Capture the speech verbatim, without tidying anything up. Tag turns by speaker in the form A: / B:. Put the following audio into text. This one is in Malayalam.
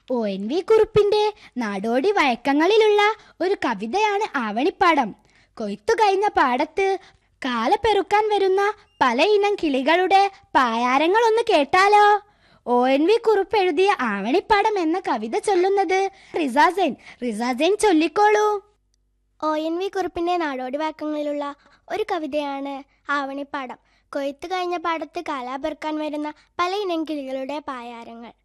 A: ഒ എൻ വി കുറുപ്പിന്റെ നാടോടി വഴക്കങ്ങളിലുള്ള ഒരു കവിതയാണ് ആവണിപ്പാടം. കൊയ്ത്തു കഴിഞ്ഞ പാടത്ത് കാലപ്പെറുക്കാൻ വരുന്ന പല ഇനം കിളികളുടെ പായാരങ്ങൾ ഒന്ന് കേട്ടാലോ? ഒ എൻ വി കുറുപ്പ് എഴുതിയ ആവണിപ്പാടം എന്ന കവിത ചൊല്ലുന്നത് റിസാസൈൻ. റിസാസൈൻ ചൊല്ലിക്കോളൂ.
B: ഒ എൻ വി കുറുപ്പിന്റെ നാടോടി വാക്കങ്ങളിലുള്ള ഒരു കവിതയാണ് ആവണിപ്പാടം. കൊയ്ത്തു കഴിഞ്ഞ പാടത്ത് കാലാപെറുക്കാൻ വരുന്ന പല ഇനം കിളികളുടെ പായാരങ്ങൾ.